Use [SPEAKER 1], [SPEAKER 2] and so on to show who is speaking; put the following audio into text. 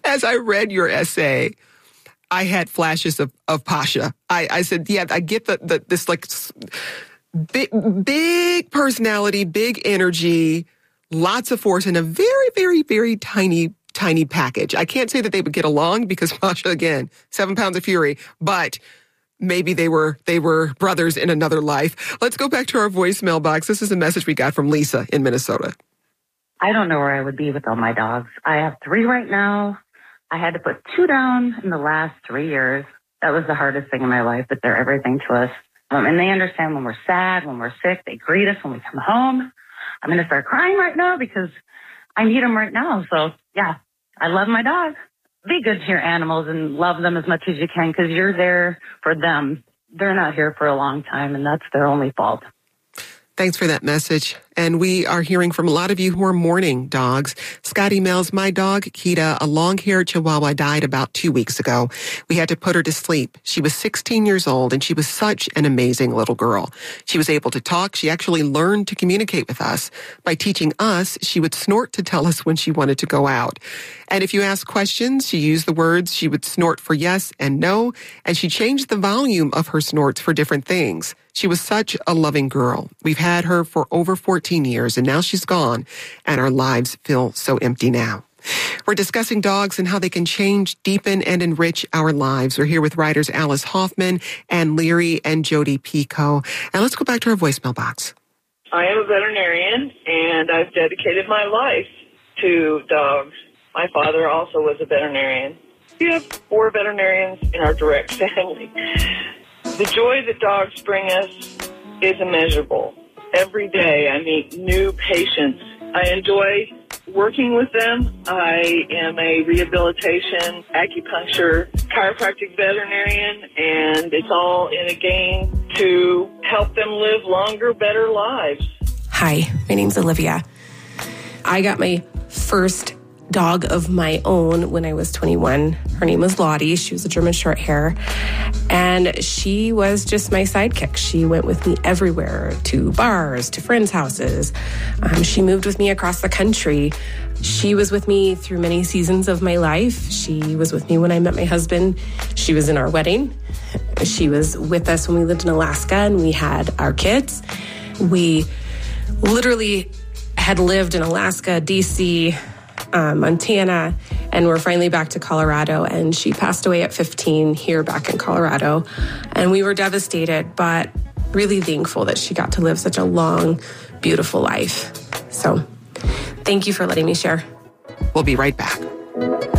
[SPEAKER 1] as I read your essay, I had flashes of Pasha. I said, yeah, I get this like big personality, big energy, lots of force in a very, very, very tiny package. I can't say that they would get along because Pasha, again, 7 pounds of fury, but maybe they were brothers in another life. Let's go back to our voicemail box. This is a message we got from Lisa in Minnesota.
[SPEAKER 2] I don't know where I would be with all my dogs. I have 3 right now. I had to put 2 down in the last 3 years. That was the hardest thing in my life, but they're everything to us. And they understand when we're sad, when we're sick. They greet us when we come home. I'm going to start crying right now because I need them right now. So, yeah, I love my dog. Be good to your animals and love them as much as you can because you're there for them. They're not here for a long time, and that's their only fault.
[SPEAKER 1] Thanks for that message. And we are hearing from a lot of you who are mourning dogs. Scott emails, my dog, Kita, a long-haired Chihuahua, died about 2 weeks ago. We had to put her to sleep. She was 16 years old, and she was such an amazing little girl. She was able to talk. She actually learned to communicate with us. By teaching us, she would snort to tell us when she wanted to go out. And if you ask questions, she used the words. She would snort for yes and no, and she changed the volume of her snorts for different things. She was such a loving girl. We've had her for over 14 years, and now she's gone, and our lives feel so empty now. We're discussing dogs and how they can change, deepen, and enrich our lives. We're here with writers Alice Hoffman, Ann Leary, and Jodi Picoult. And let's go back to our voicemail box.
[SPEAKER 3] I am a veterinarian, and I've dedicated my life to dogs. My father also was a veterinarian. We have 4 veterinarians in our direct family. The joy that dogs bring us is immeasurable. Every day I meet new patients. I enjoy working with them. I am a rehabilitation, acupuncture, chiropractic veterinarian, and it's all in a game to help them live longer, better lives.
[SPEAKER 4] Hi, my name's Olivia. I got my first dog of my own when I was 21. Her name was Lottie. She was a German Shorthair, and she was just my sidekick. She went with me everywhere, to bars, to friends' houses. She moved with me across the country. She was with me through many seasons of my life. She was with me when I met my husband. She was in our wedding. She was with us when we lived in Alaska and we had our kids. We literally had lived in Alaska, D.C., Montana, and we're finally back to Colorado. And she passed away at 15 here back in Colorado. And we were devastated, but really thankful that she got to live such a long, beautiful life. So thank you for letting me share.
[SPEAKER 1] We'll be right back.